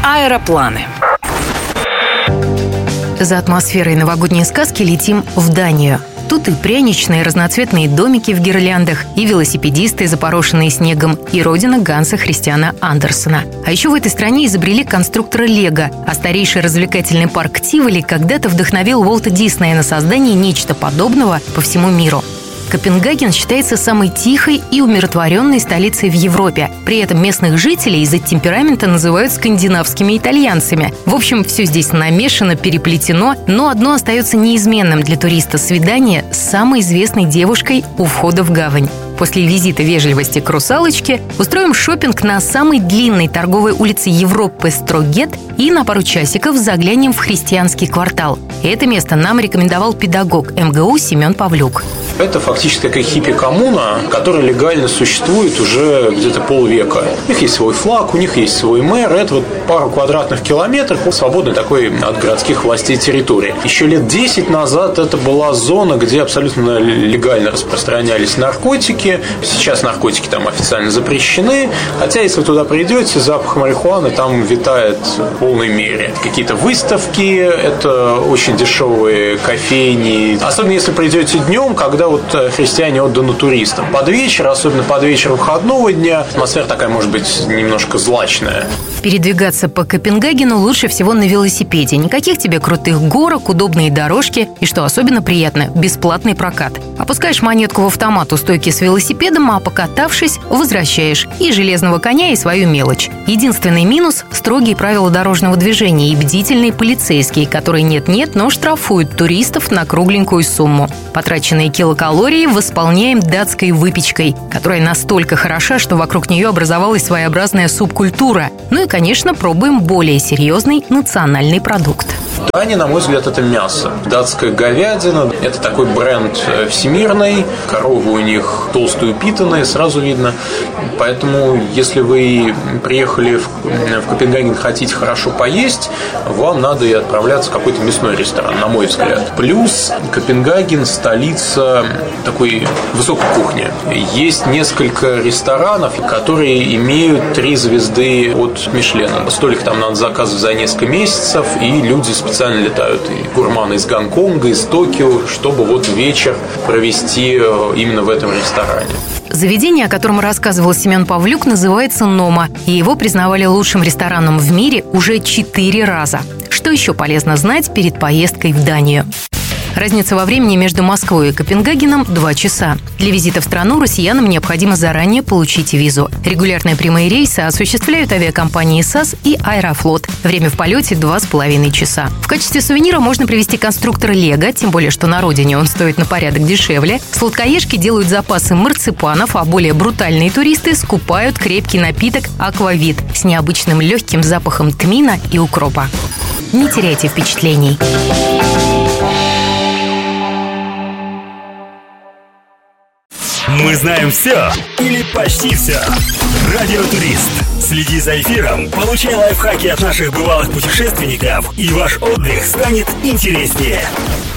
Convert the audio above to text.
Аэропланы. За атмосферой новогодней сказки летим в Данию. Тут и пряничные разноцветные домики в гирляндах, и велосипедисты, запорошенные снегом, и родина Ганса Христиана Андерсена. А еще в этой стране изобрели конструктора Лего, а старейший развлекательный парк Тиволи когда-то вдохновил Уолта Диснея на создание нечто подобного по всему миру. Копенгаген считается самой тихой и умиротворенной столицей в Европе. При этом местных жителей из-за темперамента называют скандинавскими итальянцами. В общем, все здесь намешано, переплетено, но одно остается неизменным для туриста – свидание с самой известной девушкой у входа в гавань. После визита вежливости к «Русалочке» устроим шопинг на самой длинной торговой улице Европы Строгет и на пару часиков заглянем в христианский квартал. Это место нам рекомендовал педагог МГУ Семен Павлюк. Это фактически такая хиппи-коммуна, которая легально существует уже где-то полвека. У них есть свой флаг, у них есть свой мэр. Это вот пару квадратных километров свободной такой от городских властей территории. Еще лет 10 назад это была зона, где абсолютно легально распространялись наркотики. Сейчас наркотики там официально запрещены. Хотя, если вы туда придете, запах марихуаны там витает в полной мере. Какие-то выставки, это очень дешевые кофейни. Особенно, если придете днем, когда вот христиане отданы туристам. Под вечер, особенно под вечер выходного дня, атмосфера такая, может быть, немножко злачная. Передвигаться по Копенгагену лучше всего на велосипеде. Никаких тебе крутых горок, удобные дорожки и, что особенно приятно, бесплатный прокат. Опускаешь монетку в автомат у стойки с велосипедом, а покатавшись, возвращаешь и железного коня, и свою мелочь. Единственный минус – строгие правила дорожного движения и бдительные полицейские, которые нет-нет, но штрафуют туристов на кругленькую сумму. Потраченные килокалории восполняем датской выпечкой, которая настолько хороша, что вокруг нее образовалась своеобразная субкультура. Ну и, конечно, пробуем более серьезный национальный продукт. Дания, на мой взгляд, это мясо. Датская говядина – это такой бренд всемирный. Коровы у них толстые, упитанные, сразу видно. Поэтому, если вы приехали в Копенгаген, хотите хорошо поесть, вам надо и отправляться в какой-то мясной ресторан, на мой взгляд. Плюс Копенгаген – столица такой высокой кухни. Есть несколько ресторанов, которые имеют 3 звезды от Мишлена. Столик там надо заказывать за несколько месяцев, и люди специально летают, и гурманы из Гонконга, из Токио, чтобы вот вечер провести именно в этом ресторане. Заведение, о котором рассказывал Семен Павлюк, называется «Нома», и его признавали лучшим рестораном в мире уже 4 раза. Что еще полезно знать перед поездкой в Данию? Разница во времени между Москвой и Копенгагеном – 2 часа. Для визита в страну россиянам необходимо заранее получить визу. Регулярные прямые рейсы осуществляют авиакомпании САС и Аэрофлот. Время в полете – 2,5 часа. В качестве сувенира можно привезти конструктор Лего, тем более, что на родине он стоит на порядок дешевле. Сладкоежки делают запасы марципанов, а более брутальные туристы скупают крепкий напиток «Аквавит» с необычным легким запахом тмина и укропа. Не теряйте впечатлений. Мы знаем все или почти все. Радиотурист. Следи за эфиром, получай лайфхаки от наших бывалых путешественников, и ваш отдых станет интереснее.